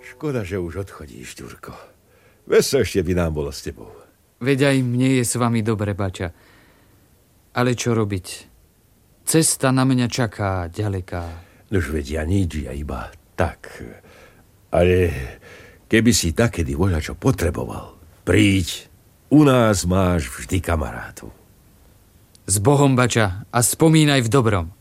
Škoda, že už odchodíš, Ďurko. Veselšie by nám bolo s tebou. Veď aj mne je s vami dobre, bača. Ale čo robiť? Cesta na mňa čaká ďaleká. Nož vedia nič, ja iba tak. Ale keby si takedy voľačo potreboval, príď. U nás máš vždy kamarátov. S Bohom, bača, a spomínaj v dobrom.